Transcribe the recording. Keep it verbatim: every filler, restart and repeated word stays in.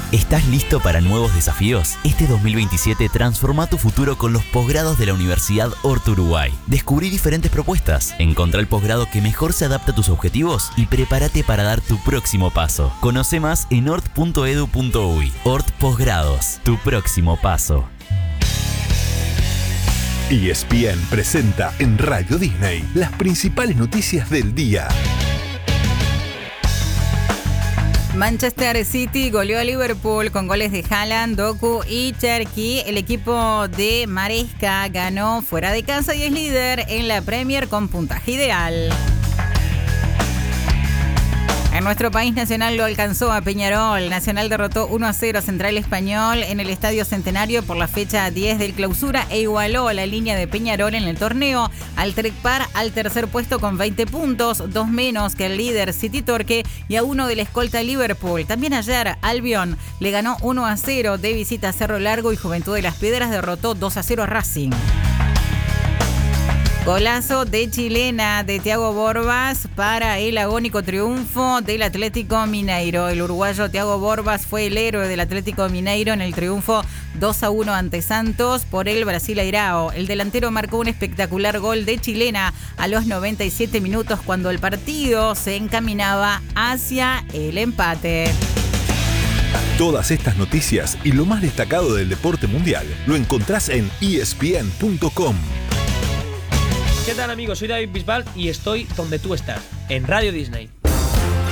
¿Estás listo para nuevos desafíos? Este dos mil veintisiete transforma tu futuro con los posgrados de la Universidad Horto Uruguay. Descubrí diferentes propuestas, encontrá el posgrado que mejor se adapta a tus objetivos y prepárate para dar tu próximo paso. Conoce más en hort punto edu punto uy. Hort Posgrados, tu próximo paso. E S P N presenta en Radio Disney las principales noticias del día. Manchester City goleó a Liverpool con goles de Haaland, Doku y Cherki. El equipo de Maresca ganó fuera de casa y es líder en la Premier con puntaje ideal. En nuestro país, Nacional lo alcanzó a Peñarol. Nacional derrotó uno a cero a Central Español en el Estadio Centenario por la fecha diez del clausura e igualó la línea de Peñarol en el torneo al trepar al tercer puesto con veinte puntos, dos menos que el líder City Torque y a uno de la escolta Liverpool. También ayer Albion le ganó uno a cero de visita a Cerro Largo y Juventud de las Piedras derrotó dos a cero a Racing. Golazo de chilena de Thiago Borbas para el agónico triunfo del Atlético Mineiro. El uruguayo Thiago Borbas fue el héroe del Atlético Mineiro en el triunfo dos a uno ante Santos por el Brasileirao. El delantero marcó un espectacular gol de chilena a los noventa y siete minutos cuando el partido se encaminaba hacia el empate. Todas estas noticias y lo más destacado del deporte mundial lo encontrás en E S P N punto com. ¿Qué tal, amigos? Soy David Bisbal y estoy donde tú estás, en Radio Disney.